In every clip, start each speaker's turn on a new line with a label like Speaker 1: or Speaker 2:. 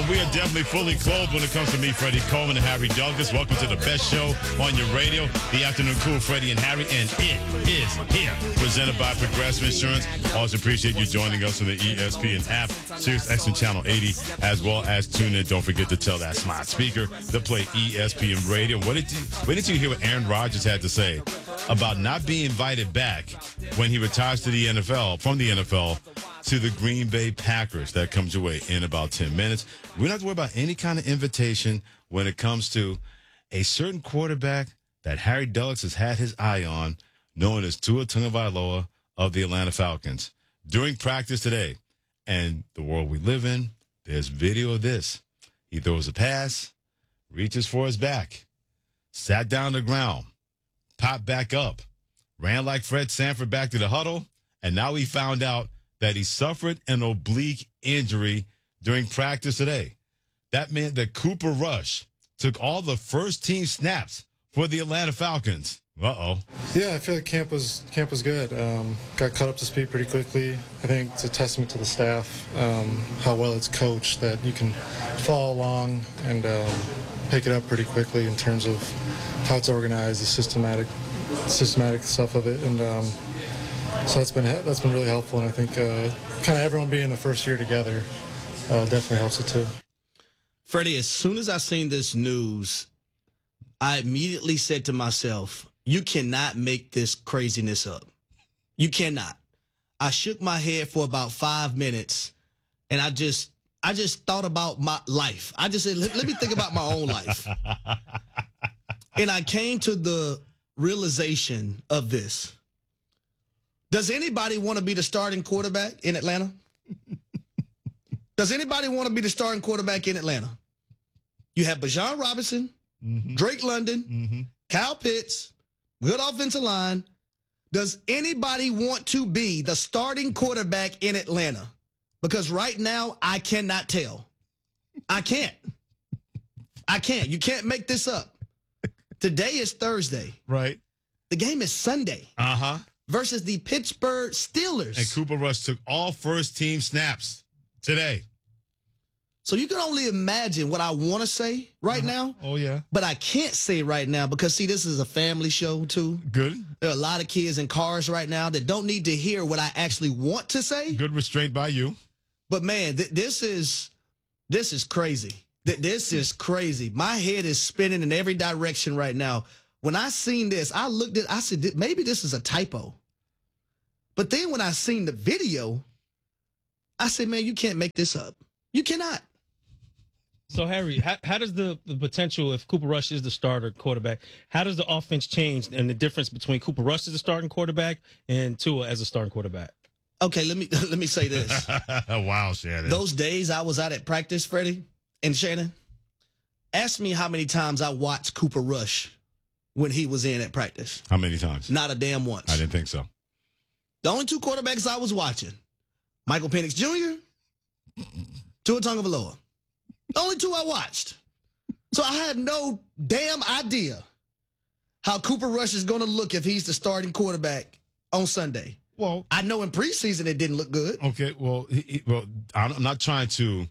Speaker 1: we are definitely fully clothed when it comes to me, Freddie Coleman and Harry Douglas. Welcome to the best show on your radio, the Afternoon Cool, Freddie and Harry, and it is here, presented by Progressive Insurance. Always appreciate you joining us on the ESPN app, Sirius XM Channel 80, as well as tune in. Don't forget to tell that smart speaker to play ESPN Radio. What did you hear what Aaron Rodgers had to say about not being invited back when he retires to the NFL, from the NFL, to the Green Bay Packers? That comes your way in about 10 minutes. We don't have to worry about any kind of invitation when it comes to a certain quarterback that Harry Douglas has had his eye on, known as Tua Tagovailoa of the Atlanta Falcons. During practice today, and the world we live in, there's video of this. He throws a pass, reaches for his back, sat down on the ground, popped back up, ran like Fred Sanford back to the huddle, and now he found out that he suffered an oblique injury during practice today. That meant that Cooper Rush took all the first-team snaps for the Atlanta Falcons. Uh-oh.
Speaker 2: Yeah, I feel like camp was good. Got caught up to speed pretty quickly. I think it's a testament to the staff, how well it's coached, that you can follow along and pick it up pretty quickly in terms of how it's organized, the systematic stuff of it, and so that's been really helpful. And I think kind of everyone being the first year together definitely helps it too.
Speaker 3: Freddie, as soon as I seen this news, I immediately said to myself, you cannot make this craziness up. You cannot. I shook my head for about 5 minutes, and I just thought about my life. I just said, let me think about my own life. And I came to the realization of this. Does anybody want to be the starting quarterback in Atlanta? Does anybody want to be the starting quarterback in Atlanta? You have Bijan Robinson, Drake London, Kyle Pitts, good offensive line. Does anybody want to be the starting quarterback in Atlanta? Because right now, I cannot tell. I can't. You can't make this up. Today is Thursday.
Speaker 1: Right.
Speaker 3: The game is Sunday.
Speaker 1: Uh-huh.
Speaker 3: Versus the Pittsburgh Steelers.
Speaker 1: And Cooper Rush took all first-team snaps today.
Speaker 3: So you can only imagine what I want to say right now.
Speaker 1: Oh, yeah.
Speaker 3: But I can't say right now because, see, this is a family show, too.
Speaker 1: Good.
Speaker 3: There are a lot of kids in cars right now that don't need to hear what I actually want to say.
Speaker 1: Good restraint by you.
Speaker 3: But, man, this is crazy. This is crazy. My head is spinning in every direction right now. When I seen this, I said, maybe this is a typo. But then when I seen the video, I said, man, you can't make this up. You cannot.
Speaker 4: So, Harry, how does the potential, if Cooper Rush is the starter quarterback, how does the offense change and the difference between Cooper Rush as a starting quarterback and Tua as a starting quarterback?
Speaker 3: Okay, let me say this.
Speaker 1: Wow, Shannon.
Speaker 3: Those days I was out at practice, Freddie and Shannon, ask me how many times I watched Cooper Rush when he was in at practice.
Speaker 1: How many times?
Speaker 3: Not a damn once.
Speaker 1: I didn't think so.
Speaker 3: The only two quarterbacks I was watching, Michael Penix Jr., Tua Tagovailoa. The only two I watched. So I had no damn idea how Cooper Rush is going to look if he's the starting quarterback on Sunday.
Speaker 1: Well,
Speaker 3: I know in preseason it didn't look good.
Speaker 1: Okay, well, I'm not trying to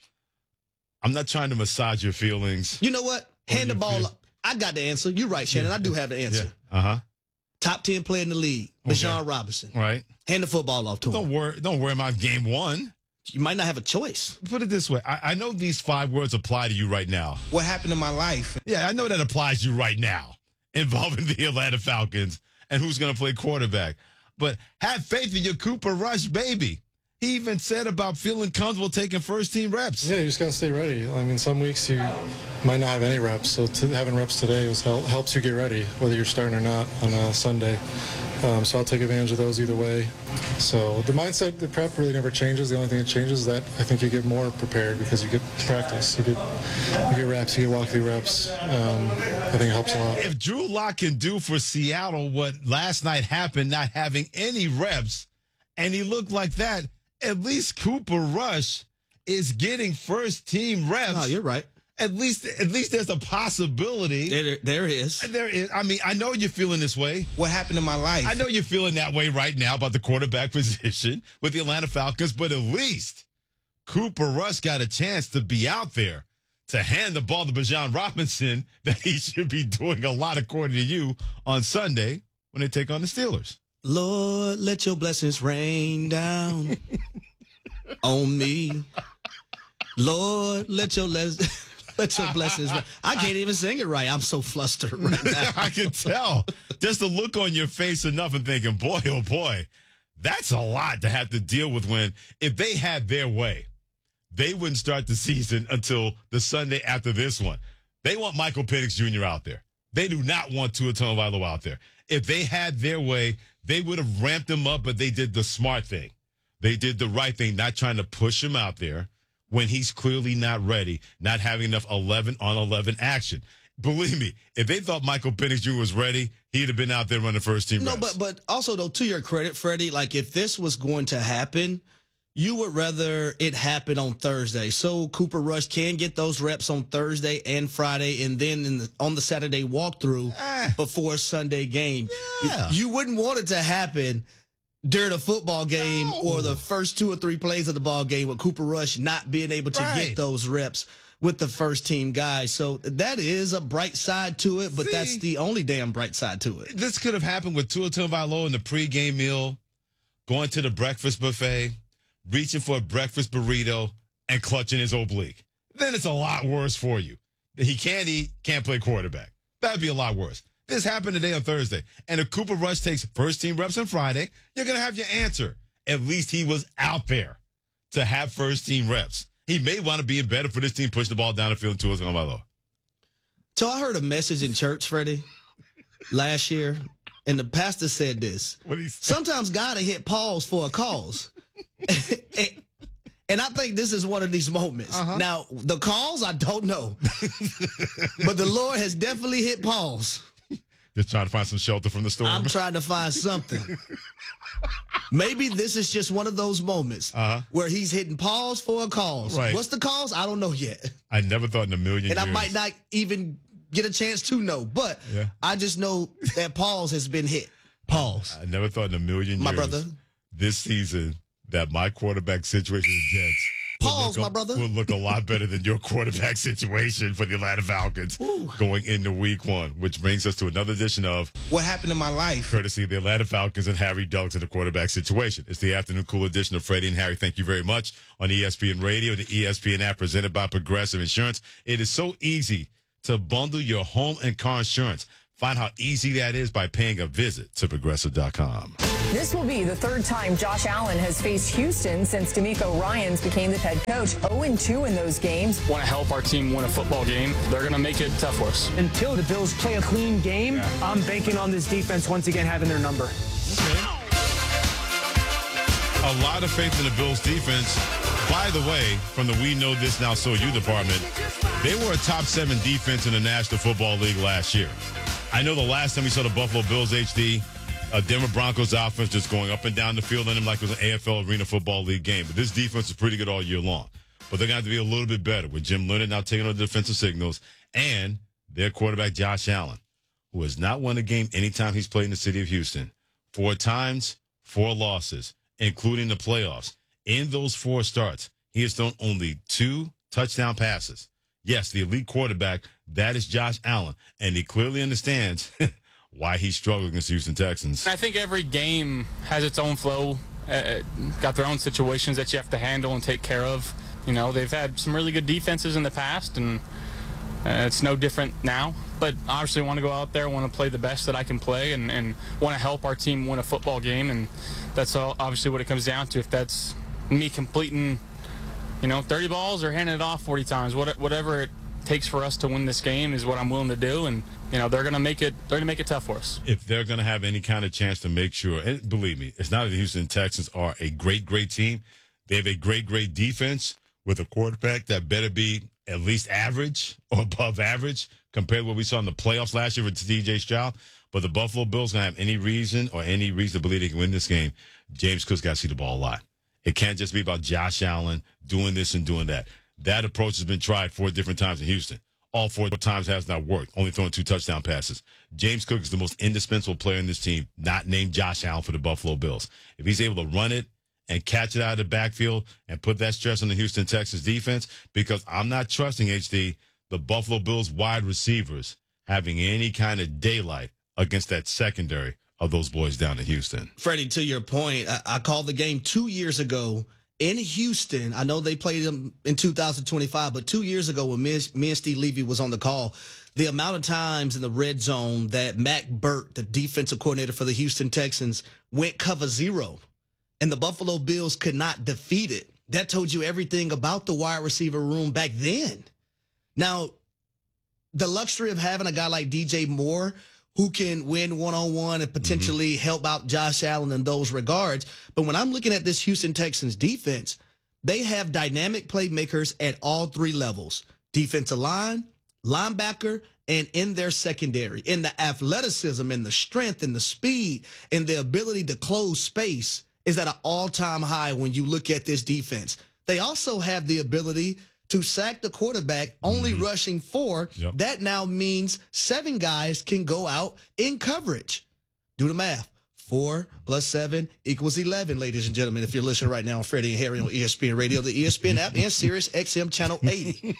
Speaker 1: massage your feelings.
Speaker 3: You know what? Hand the ball up. I got the answer. You're right, Shannon. I do have the answer.
Speaker 1: Yeah. Uh-huh.
Speaker 3: Top 10 player in the league, Bijan Robinson.
Speaker 1: Right.
Speaker 3: Hand the football off to him.
Speaker 1: Don't worry about game one.
Speaker 3: You might not have a choice.
Speaker 1: Put it this way. I know these 5 words apply to you right now.
Speaker 5: What happened to my life?
Speaker 1: Yeah, I know that applies to you right now, involving the Atlanta Falcons and who's going to play quarterback. But have faith in your Cooper Rush, baby. He even said about feeling comfortable taking first-team reps.
Speaker 2: Yeah, you just got to stay ready. I mean, some weeks you might not have any reps, so having reps today helps you get ready, whether you're starting or not on a Sunday. So I'll take advantage of those either way. So the mindset, the prep really never changes. The only thing that changes is that I think you get more prepared because you get practice. You get reps, you get walk-through reps. I think it helps a lot.
Speaker 1: If Drew Lock can do for Seattle what last night happened, not having any reps, and he looked like that, at least Cooper Rush is getting first-team reps.
Speaker 3: Oh, you're right.
Speaker 1: At least there's a possibility.
Speaker 3: There is.
Speaker 1: There is. I mean, I know you're feeling this way.
Speaker 5: What happened to my life?
Speaker 1: I know you're feeling that way right now about the quarterback position with the Atlanta Falcons, but at least Cooper Rush got a chance to be out there to hand the ball to Bijan Robinson that he should be doing a lot according to you on Sunday when they take on the Steelers.
Speaker 3: Lord, let your blessings rain down on me. Lord, let your blessings rain. I can't even sing it right. I'm so flustered right now.
Speaker 1: I can tell. Just the look on your face enough and thinking, boy, oh boy, that's a lot to have to deal with when, if they had their way, they wouldn't start the season until the Sunday after this one. They want Michael Penix Jr. out there. They do not want Tua Tagovailoa out there. If they had their way, they would have ramped him up, but they did the smart thing. They did the right thing, not trying to push him out there when he's clearly not ready, not having enough 11-on-11 action. Believe me, if they thought Michael Penix Jr. was ready, he'd have been out there running first team reps.
Speaker 3: No, but also, though, to your credit, Freddie, like if this was going to happen, you would rather it happen on Thursday. So Cooper Rush can get those reps on Thursday and Friday, and then on the Saturday walkthrough before Sunday game.
Speaker 1: Yeah.
Speaker 3: You wouldn't want it to happen during a football game or the first 2 or 3 plays of the ball game with Cooper Rush not being able to get those reps with the first team guys. So that is a bright side to it, but that's the only damn bright side to it.
Speaker 1: This could have happened with Tua Tagovailoa in the pregame meal, going to the breakfast buffet, reaching for a breakfast burrito, and clutching his oblique. Then it's a lot worse for you. He can't eat, can't play quarterback. That'd be a lot worse. This happened today on Thursday. And if Cooper Rush takes first-team reps on Friday, you're going to have your answer. At least he was out there to have first-team reps. He may want to be better for this team, push the ball down the field to Tua Tagovailoa.
Speaker 3: So I heard a message in church, Freddie, last year, and the pastor said this.
Speaker 1: What did he say?
Speaker 3: Sometimes God will hit pause for a cause. And I think this is one of these moments. Now, the cause, I don't know. But the Lord has definitely hit pause.
Speaker 1: Just trying to find some shelter from the storm.
Speaker 3: I'm trying to find something. Maybe this is just one of those moments where he's hitting pause for a cause.
Speaker 1: Right.
Speaker 3: What's the cause? I don't know yet.
Speaker 1: I never thought in a million years.
Speaker 3: And I might not even get a chance to know. But I just know that pause has been hit. Pause.
Speaker 1: I never thought in a million years.
Speaker 3: My brother.
Speaker 1: This season that my quarterback situation with the Jets
Speaker 3: Pause, my brother.
Speaker 1: will look a lot better than your quarterback situation for the Atlanta Falcons going into week 1, which brings us to another edition of
Speaker 5: What Happened in My Life.
Speaker 1: courtesy of the Atlanta Falcons and Harry Douglas in the quarterback situation. It's the afternoon cool edition of Freddie and Harry. Thank you very much on ESPN Radio, the ESPN app presented by Progressive Insurance. It is so easy to bundle your home and car insurance. Find how easy that is by paying a visit to Progressive.com.
Speaker 6: This will be the 3rd time Josh Allen has faced Houston since DeMeco Ryans became the head coach. 0-2 in those games.
Speaker 7: Want to help our team win a football game. They're going to make it tough for us.
Speaker 8: Until the Bills play a clean game, I'm banking on this defense once again having their number.
Speaker 1: A lot of faith in the Bills defense. By the way, from the We Know This Now So You department, they were a top 7 defense in the National Football League last year. I know the last time we saw the Buffalo Bills HD, Denver Broncos offense just going up and down the field on them like it was an AFL Arena Football League game. But this defense is pretty good all year long. But they're going to have to be a little bit better with Jim Leonard now taking on the defensive signals and their quarterback Josh Allen, who has not won a game anytime he's played in the city of Houston. 4 times, 4 losses, including the playoffs. In those 4 starts, he has thrown only 2 touchdown passes. Yes, the elite quarterback, that is Josh Allen, and he clearly understands why he's struggling against the Houston Texans.
Speaker 7: I think every game has its own flow, got their own situations that you have to handle and take care of. You know, they've had some really good defenses in the past, and it's no different now. But obviously want to go out there, want to play the best that I can play, and want to help our team win a football game, and that's all obviously what it comes down to. If that's me completing 30 balls or handing it off 40 times, whatever it takes for us to win this game is what I'm willing to do. And, they're going to make it tough for us.
Speaker 1: If they're going to have any kind of chance to make sure, and believe me, it's not that the Houston Texans are a great, great team. They have a great, great defense with a quarterback that better be at least average or above average compared to what we saw in the playoffs last year with DJ Stroud. But the Buffalo Bills going to have any reason to believe they can win this game. James Cook's got to see the ball a lot. It can't just be about Josh Allen doing this and doing that. That approach has been tried 4 different times in Houston. All 4 times has not worked, only throwing 2 touchdown passes. James Cook is the most indispensable player in this team, not named Josh Allen for the Buffalo Bills. If he's able to run it and catch it out of the backfield and put that stress on the Houston Texans defense, because I'm not trusting, HD, the Buffalo Bills wide receivers having any kind of daylight against that secondary of those boys down in Houston.
Speaker 3: Freddie, to your point, I called the game 2 years ago in Houston. I know they played them in 2025, but 2 years ago when me and Steve Levy was on the call, the amount of times in the red zone that Mac Burt, the defensive coordinator for the Houston Texans, went cover zero, and the Buffalo Bills could not defeat it. That told you everything about the wide receiver room back then. Now, the luxury of having a guy like DJ Moore who can win one-on-one and potentially help out Josh Allen in those regards. But when I'm looking at this Houston Texans defense, they have dynamic playmakers at all three levels: defensive line, linebacker, and in their secondary. In the athleticism and the strength and the speed and the ability to close space is at an all-time high when you look at this defense. They also have the ability to sack the quarterback, only rushing 4.
Speaker 1: Yep.
Speaker 3: That now means 7 guys can go out in coverage. Do the math. 4 plus 7 equals 11, ladies and gentlemen. If you're listening right now on Freddie and Harry on ESPN Radio, the ESPN app, and Sirius XM Channel 80.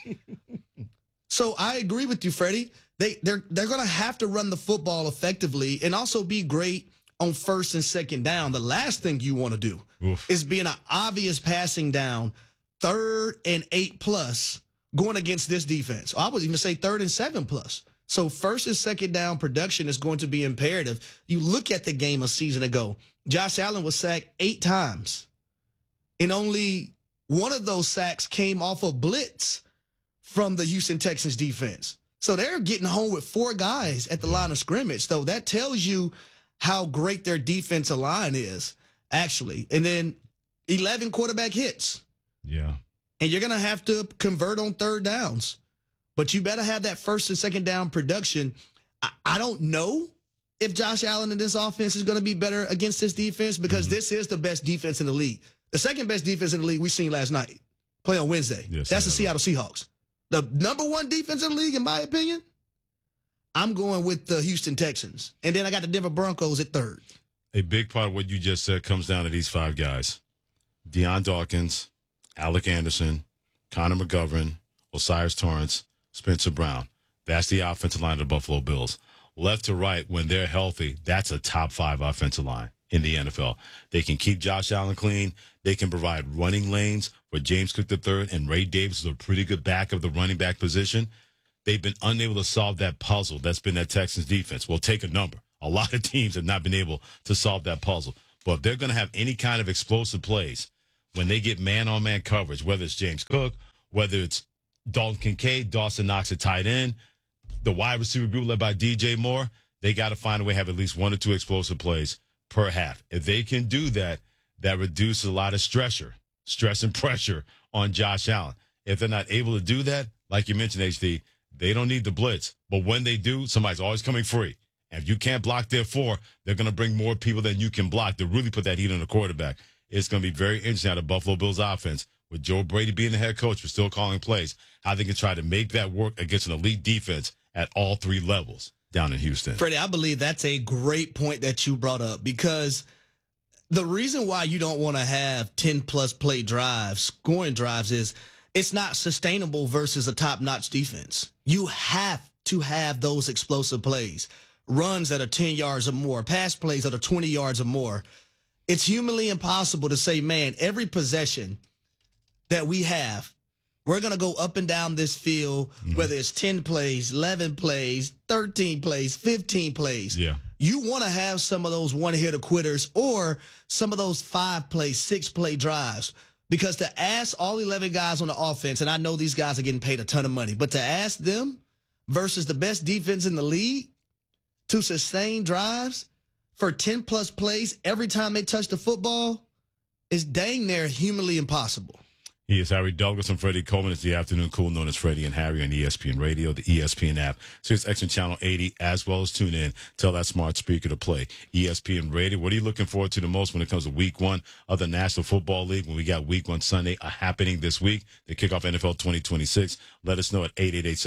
Speaker 3: So I agree with you, Freddie. They're going to have to run the football effectively and also be great on first and second down. The last thing you want to do is be in an obvious passing down, 3rd and 8+ going against this defense. I would even say 3rd and 7+. So first and second down production is going to be imperative. You look at the game a season ago, Josh Allen was sacked 8 times, and only one of those sacks came off a blitz from the Houston Texans defense. So they're getting home with 4 guys at the line of scrimmage. So that tells you how great their defensive line is, actually. And then 11 quarterback hits.
Speaker 1: Yeah.
Speaker 3: And you're going to have to convert on 3rd downs. But you better have that first and second down production. I don't know if Josh Allen in this offense is going to be better against this defense, because this is the best defense in the league. The second best defense in the league we seen last night, play on Wednesday.
Speaker 1: Yes,
Speaker 3: that's the Seattle Seahawks. The number 1 defense in the league, in my opinion, I'm going with the Houston Texans. And then I got the Denver Broncos at 3rd.
Speaker 1: A big part of what you just said comes down to these 5 guys: Deion Dawkins, Alec Anderson, Connor McGovern, Osiris Torrance, Spencer Brown. That's the offensive line of the Buffalo Bills. Left to right, when they're healthy, that's a top 5 offensive line in the NFL. They can keep Josh Allen clean. They can provide running lanes for James Cook III, and Ray Davis is a pretty good back of the running back position. They've been unable to solve that puzzle that's been that Texans defense. Well, take a number. A lot of teams have not been able to solve that puzzle. But if they're going to have any kind of explosive plays when they get man-on-man coverage, whether it's James Cook, whether it's Dalton Kincaid, Dawson Knox at tight end, the wide receiver group led by DJ Moore, they got to find a way to have at least 1 or 2 explosive plays per half. If they can do that, that reduces a lot of stress and pressure on Josh Allen. If they're not able to do that, like you mentioned, HD, they don't need the blitz. But when they do, somebody's always coming free. And if you can't block their 4, they're going to bring more people than you can block to really put that heat on the quarterback. It's going to be very interesting how the Buffalo Bills offense, with Joe Brady being the head coach, we're still calling plays, how they can try to make that work against an elite defense at all 3 levels down in Houston.
Speaker 3: Freddie, I believe that's a great point that you brought up, because the reason why you don't want to have 10+ play drives, scoring drives, is it's not sustainable versus a top-notch defense. You have to have those explosive plays, runs that are 10 yards or more, pass plays that are 20 yards or more. It's humanly impossible to say, man, every possession that we have, we're going to go up and down this field, whether it's 10 plays, 11 plays, 13 plays, 15 plays.
Speaker 1: Yeah.
Speaker 3: You want to have some of those one-hitter quitters or some of those 5-play, 6-play drives, because to ask all 11 guys on the offense, and I know these guys are getting paid a ton of money, but to ask them versus the best defense in the league to sustain drives for 10+ plays every time they touch the football is dang near humanly impossible.
Speaker 1: He is Harry Douglas and Freddie Coleman. It's the afternoon cool, known as Freddie and Harry on ESPN Radio, the ESPN app, Sirius XM Channel 80, as well as tune in. Tell that smart speaker to play ESPN Radio. What are you looking forward to the most when it comes to Week 1 of the National Football League? When we got Week 1 Sunday happening this week, the kickoff NFL 2026. Let us know at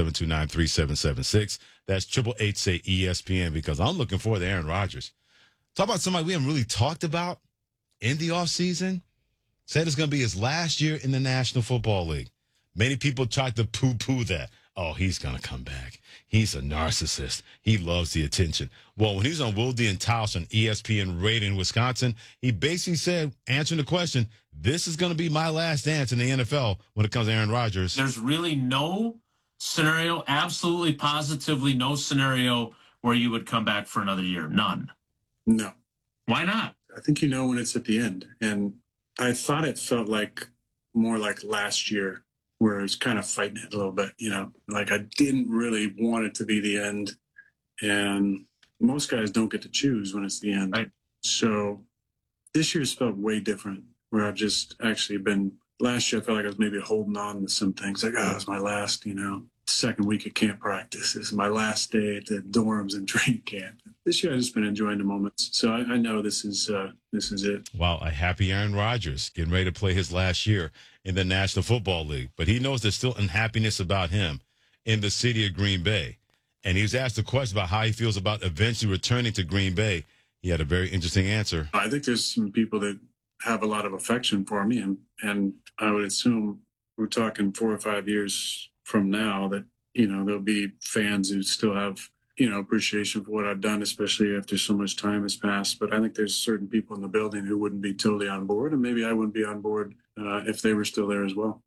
Speaker 1: 888-729-3776. That's 888-SAY-ESPN, because I'm looking forward to Aaron Rodgers. Talk about somebody we haven't really talked about in the offseason. Said it's going to be his last year in the National Football League. Many people tried to poo-poo that. Oh, he's going to come back. He's a narcissist. He loves the attention. Well, when he was on Wilde and Tausch on ESPN Radio in Wisconsin, he basically said, answering the question, this is going to be my last dance in the NFL when it comes to Aaron Rodgers.
Speaker 9: There's really no scenario, absolutely positively no scenario where you would come back for another year. None.
Speaker 10: No.
Speaker 9: Why not?
Speaker 10: I think you know when it's at the end. And I thought it felt like more like last year, where I was kind of fighting it a little bit, you know, like I didn't really want it to be the end. And most guys don't get to choose when it's the end.
Speaker 9: Right.
Speaker 10: So this year's felt way different, where I've just actually been, last year I felt like I was maybe holding on to some things, like, oh, it's my last, you know, second week of camp practice. This is my last day at the dorms and training camp. This year I've just been enjoying the moments. So I know this is it.
Speaker 1: Wow, a happy Aaron Rodgers getting ready to play his last year in the National Football League. But he knows there's still unhappiness about him in the city of Green Bay. And he was asked a question about how he feels about eventually returning to Green Bay. He had a very interesting answer.
Speaker 10: I think there's some people that have a lot of affection for me. And I would assume we're talking 4 or 5 years from now that, you know, there'll be fans who still have, you know, appreciation for what I've done, especially after so much time has passed. But I think there's certain people in the building who wouldn't be totally on board, and maybe I wouldn't be on board if they were still there as well.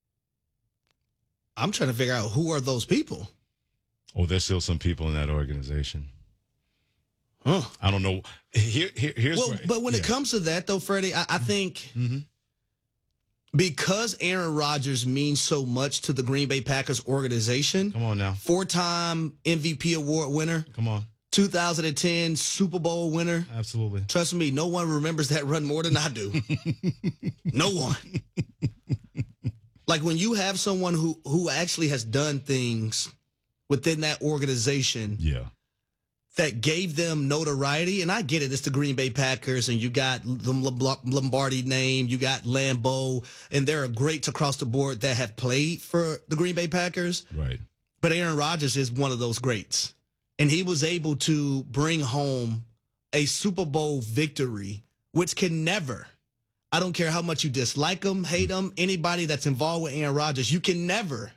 Speaker 3: I'm trying to figure out who are those people.
Speaker 1: Oh, there's still some people in that organization.
Speaker 3: Huh.
Speaker 1: I don't know. Here's
Speaker 3: well,
Speaker 1: where,
Speaker 3: but when it comes to that, though, Freddie, I think because Aaron Rodgers means so much to the Green Bay Packers organization.
Speaker 1: Come on now.
Speaker 3: 4-time MVP award winner.
Speaker 1: Come on.
Speaker 3: 2010 Super Bowl winner.
Speaker 1: Absolutely.
Speaker 3: Trust me, no one remembers that run more than I do. No one. Like when you have someone who actually has done things within that organization that gave them notoriety, and I get it, it's the Green Bay Packers, and you got the Lombardi name, you got Lambeau, and there are greats across the board that have played for the Green Bay Packers.
Speaker 1: Right.
Speaker 3: But Aaron Rodgers is one of those greats. And he was able to bring home a Super Bowl victory, which can never, I don't care how much you dislike him, hate him, anybody that's involved with Aaron Rodgers, you can never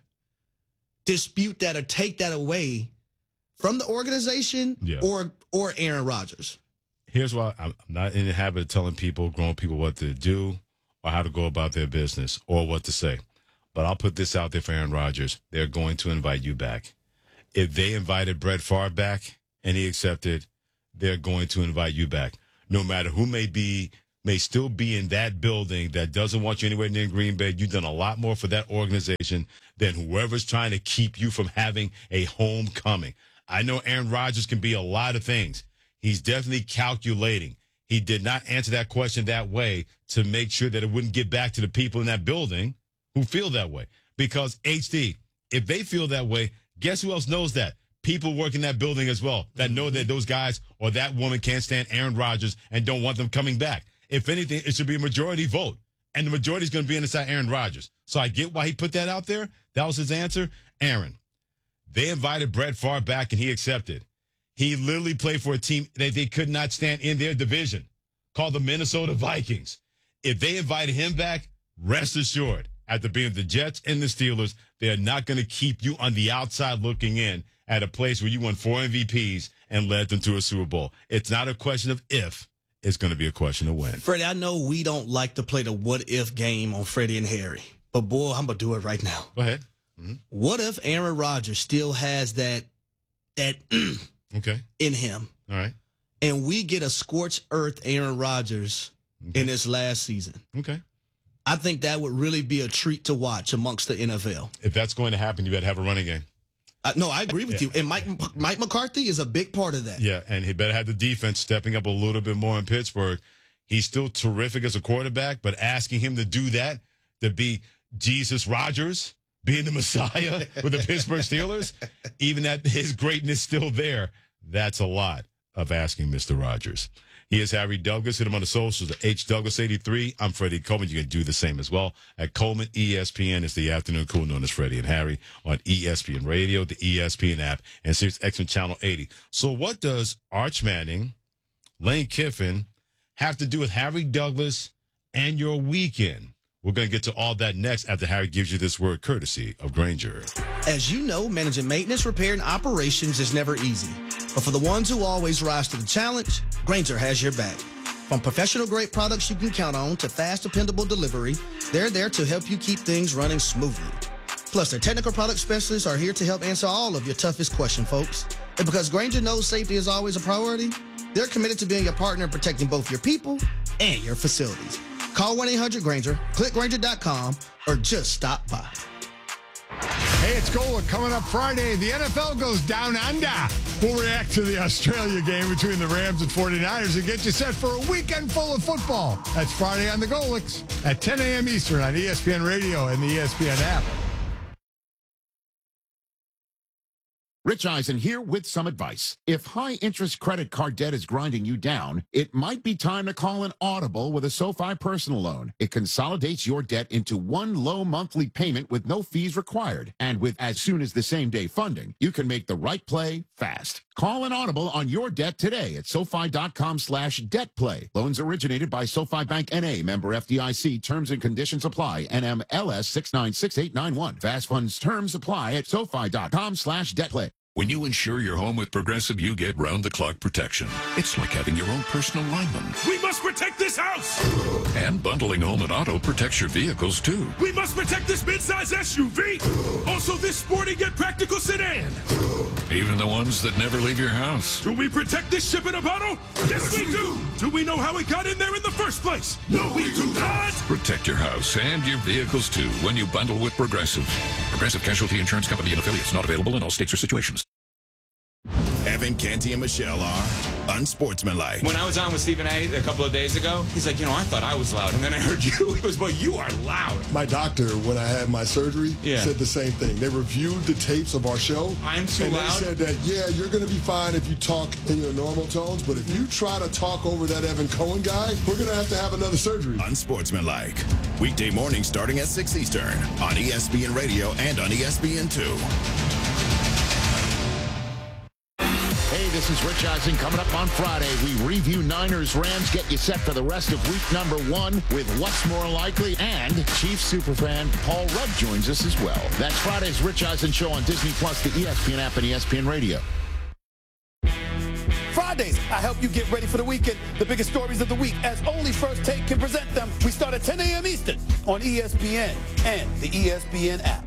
Speaker 3: dispute that or take that away from the organization or Aaron Rodgers.
Speaker 1: Here's why I'm not in the habit of telling people, grown people, what to do or how to go about their business or what to say. But I'll put this out there for Aaron Rodgers. They're going to invite you back. If they invited Brett Favre back and he accepted, they're going to invite you back. No matter who may still be in that building that doesn't want you anywhere near Green Bay. You've done a lot more for that organization than whoever's trying to keep you from having a homecoming. I know Aaron Rodgers can be a lot of things. He's definitely calculating. He did not answer that question that way to make sure that it wouldn't get back to the people in that building who feel that way. Because, HD, if they feel that way, guess who else knows that? People work in that building as well that know that those guys or that woman can't stand Aaron Rodgers and don't want them coming back. If anything, it should be a majority vote. And the majority is going to be inside Aaron Rodgers. So I get why he put that out there. That was his answer. Aaron, they invited Brett Favre back and he accepted. He literally played for a team that they could not stand in their division called the Minnesota Vikings. If they invited him back, rest assured, after being the Jets and the Steelers, they're not going to keep you on the outside looking in at a place where you won 4 MVPs and led them to a Super Bowl. It's not a question of if. It's going to be a question of when.
Speaker 3: Freddie, I know we don't like to play the what-if game on Freddie and Harry, but, boy, I'm going to do it right now.
Speaker 1: Go ahead.
Speaker 3: What if Aaron Rodgers still has that
Speaker 1: okay
Speaker 3: in him?
Speaker 1: All right.
Speaker 3: And we get a scorched earth Aaron Rodgers in his last season.
Speaker 1: Okay.
Speaker 3: I think that would really be a treat to watch amongst the NFL.
Speaker 1: If that's going to happen, you better have a running game.
Speaker 3: No, I agree with you. And Mike McCarthy is a big part of that.
Speaker 1: Yeah, and he better have the defense stepping up a little bit more in Pittsburgh. He's still terrific as a quarterback, but asking him to do that, to be Jesus Rodgers, being the Messiah with the Pittsburgh Steelers, even that his greatness still there, that's a lot of asking Mr. Rodgers. He is Harry Douglas. Hit him on the socials at HDouglas83. I'm Freddie Coleman. You can do the same as well at Coleman ESPN. It's the afternoon cool known as Freddie and Harry on ESPN Radio, the ESPN app, and Sirius XM Channel 80. So what does Arch Manning, Lane Kiffin have to do with Harry Douglas and your weekend? We're going to get to all that next after Harry gives you this word courtesy of Grainger.
Speaker 3: As you know, managing maintenance, repair, and operations is never easy. But for the ones who always rise to the challenge, Grainger has your back. From professional-grade products you can count on to fast, dependable delivery, they're there to help you keep things running smoothly. Plus, their technical product specialists are here to help answer all of your toughest questions, folks. And because Grainger knows safety is always a priority, they're committed to being your partner in protecting both your people and your facilities. Call 1-800-GRAINGER, click Grainger.com, or just stop by.
Speaker 11: Hey, it's Golic coming up Friday. The NFL goes down under. We'll react to the Australia game between the Rams and 49ers and get you set for a weekend full of football. That's Friday on the Golics at 10 a.m. Eastern on ESPN Radio and the ESPN app.
Speaker 12: Rich Eisen here with some advice. If high-interest credit card debt is grinding you down, it might be time to call an audible with a SoFi personal loan. It consolidates your debt into one low monthly payment with no fees required. And with as soon as the same-day funding, you can make the right play fast. Call an audible on your debt today at SoFi.com/debtplay. Loans originated by SoFi Bank N.A., member FDIC. Terms and conditions apply. NMLS 696891. Fast funds terms apply at SoFi.com/debtplay.
Speaker 13: When you insure your home with Progressive, you get round-the-clock protection. It's like having your own personal lineman.
Speaker 14: We must protect this house!
Speaker 13: And bundling home and auto protects your vehicles, too.
Speaker 14: We must protect this midsize SUV! Also this sporty yet practical sedan!
Speaker 13: Even the ones that never leave your house.
Speaker 14: Do we protect this ship in a bottle? Yes, we do! Do we know how it got in there in the first place? No, we do not!
Speaker 13: Protect your house and your vehicles, too, when you bundle with Progressive. Progressive Casualty Insurance Company and affiliates, not available in all states or situations.
Speaker 15: Evan, Canty, and Michelle are unsportsmanlike.
Speaker 16: When I was on with Stephen A. a couple of days ago, he's like, I thought I was loud. And then I heard you. He goes, well, you are loud.
Speaker 17: My doctor, when I had my surgery, said the same thing. They reviewed the tapes of our show.
Speaker 16: I'm too loud?
Speaker 17: And they said that, you're going to be fine if you talk in your normal tones, but if you try to talk over that Evan Cohen guy, we're going to have another surgery.
Speaker 15: Unsportsmanlike. Weekday mornings starting at 6 Eastern on ESPN Radio and on ESPN2.
Speaker 12: Hey, this is Rich Eisen. Coming up on Friday, we review Niners-Rams, get you set for the rest of week number 1 with What's More Likely, and Chiefs superfan Paul Rudd joins us as well. That's Friday's Rich Eisen Show on Disney+, the ESPN app, and ESPN Radio.
Speaker 18: Fridays, I help you get ready for the weekend. The biggest stories of the week, as only First Take can present them. We start at 10 a.m. Eastern on ESPN and the ESPN app.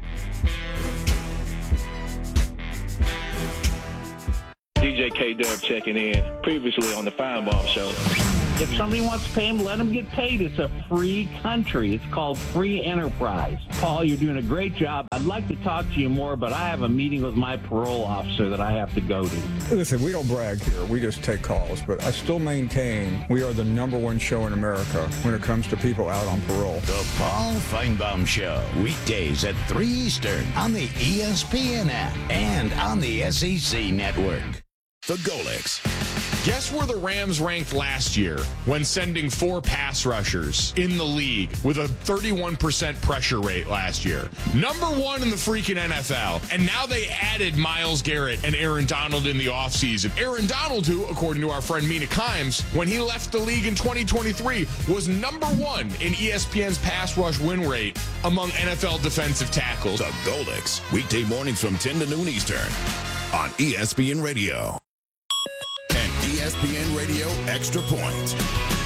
Speaker 19: DJ K-Dub checking in, previously on the Fireball Show.
Speaker 20: If somebody wants to pay him, let him get paid. It's a free country. It's called free enterprise. Paul, you're doing a great job. I'd like to talk to you more, but I have a meeting with my parole officer that I have to go to.
Speaker 21: Listen, we don't brag here. We just take calls. But I still maintain we are the #1 show in America when it comes to people out on parole.
Speaker 22: The Paul Feinbaum Show, weekdays at 3 Eastern on the ESPN app and on the SEC Network.
Speaker 15: The Golics.
Speaker 23: Guess where the Rams ranked last year when sending 4 pass rushers in the league with a 31% pressure rate last year? #1 in the freaking NFL. And now they added Myles Garrett and Aaron Donald in the offseason. Aaron Donald, who, according to our friend Mina Kimes, when he left the league in 2023, was #1 in ESPN's pass rush win rate among NFL defensive tackles.
Speaker 15: The Golics. Weekday mornings from 10 to noon Eastern on ESPN Radio. ESPN Radio Extra Point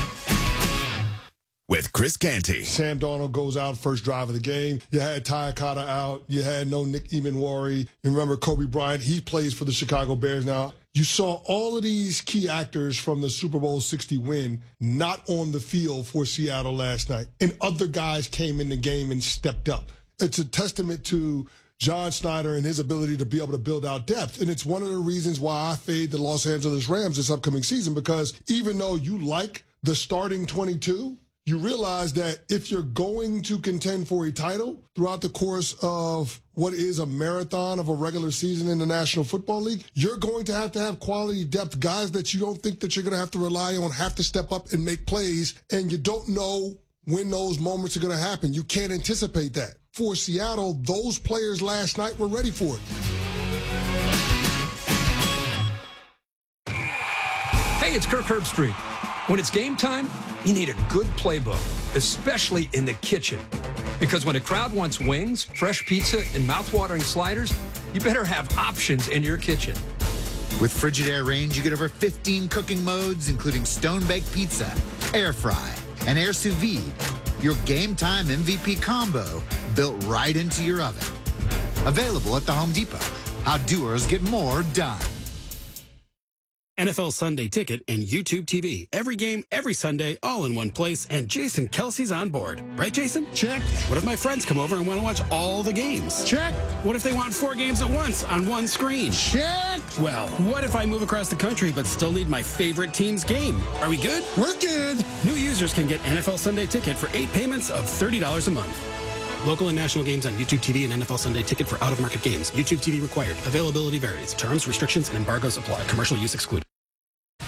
Speaker 15: with Chris Canty.
Speaker 17: Sam Darnold goes out first drive of the game. You had Ty Cotta out. You had no Nick Emanwari. You remember Kobe Bryant. He plays for the Chicago Bears now. You saw all of these key actors from the Super Bowl 60 win not on the field for Seattle last night. And other guys came in the game and stepped up. It's a testament to John Schneider and his ability to be able to build out depth. And it's one of the reasons why I fade the Los Angeles Rams this upcoming season, because even though you like the starting 22, you realize that if you're going to contend for a title throughout the course of what is a marathon of a regular season in the National Football League, you're going to have quality depth. Guys that you don't think that you're going to have to rely on have to step up and make plays, and you don't know when those moments are going to happen. You can't anticipate that. For Seattle, those players last night were ready for it.
Speaker 24: Hey, it's Kirk Herbstreit. When it's game time, you need a good playbook.
Speaker 2: especially in the kitchen. Because when a crowd wants wings, fresh pizza, and mouthwatering sliders, you better have options in your kitchen.
Speaker 4: With Frigidaire range, you get over 15 cooking modes, including stone-baked pizza, air fry, and air sous vide. Your game time MVP combo built right into your oven. Available at the Home Depot. How doers get more done.
Speaker 5: NFL Sunday Ticket and YouTube TV. Every game, every Sunday, all in one place. And Jason Kelsey's on board. Right, Jason?
Speaker 11: Check.
Speaker 5: What if my friends come over and want to watch all the games?
Speaker 11: Check.
Speaker 5: What if they want 4 games at once on one screen?
Speaker 11: Check.
Speaker 5: Well, what if I move across the country but still need my favorite team's game? Are we good?
Speaker 11: We're good.
Speaker 5: New users can get NFL Sunday Ticket for 8 payments of $30 a month. Local and national games on YouTube TV and NFL Sunday Ticket for out-of-market games. YouTube TV required. Availability varies. Terms, restrictions, and embargoes apply. Commercial use excluded.